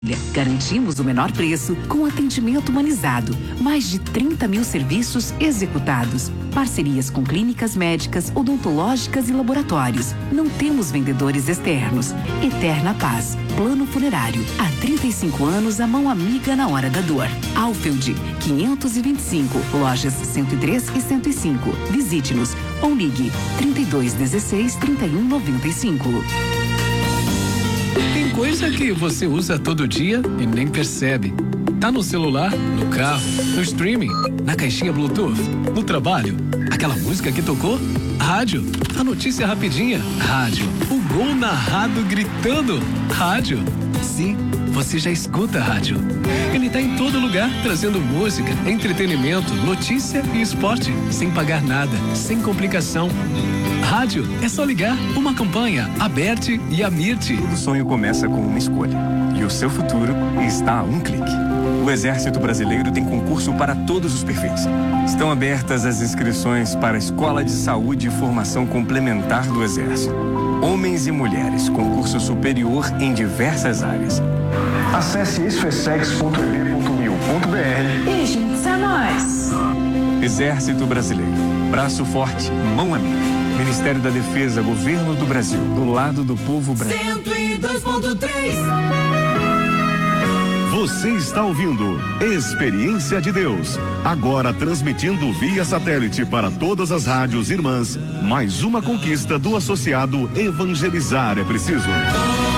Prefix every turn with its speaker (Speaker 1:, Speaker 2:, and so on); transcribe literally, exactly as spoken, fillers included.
Speaker 1: Garantimos o menor preço com atendimento humanizado. Mais de trinta mil serviços executados. Parcerias com clínicas médicas, odontológicas e laboratórios. Não temos vendedores externos. Eterna Paz. Plano funerário. Há trinta e cinco anos, a mão amiga na hora da dor. Alfield, quinhentos e vinte e cinco. Lojas cento e três e cento e cinco. Visite-nos ou ligue trinta e dois dezesseis, trinta e um, noventa e cinco.
Speaker 2: Tem coisa que você usa todo dia e nem percebe. Tá no celular, no carro, no streaming, na caixinha Bluetooth, no trabalho. Aquela música que tocou? Rádio. A notícia rapidinha? Rádio. O gol narrado gritando? Rádio. Sim, você já escuta a rádio. Ele tá em todo lugar, trazendo música, entretenimento, notícia e esporte, sem pagar nada, sem complicação. Rádio é só ligar, uma campanha, Aberte e Amirte.
Speaker 3: Todo sonho começa com uma escolha e o seu futuro está a um clique. O Exército Brasileiro tem concurso para todos os perfis. Estão abertas as inscrições para a Escola de Saúde e Formação Complementar do Exército. Homens e mulheres, concurso superior em diversas áreas.
Speaker 4: Acesse isfesex ponto e b ponto mil ponto b r
Speaker 5: e junte-se a nós.
Speaker 3: Exército Brasileiro. Braço forte, mão amiga. Ministério da Defesa, Governo do Brasil. Do lado do povo brasileiro.
Speaker 5: cento e dois ponto três.
Speaker 6: Você está ouvindo Experiência de Deus, agora transmitindo via satélite para todas as rádios irmãs, mais uma conquista do associado Evangelizar é Preciso.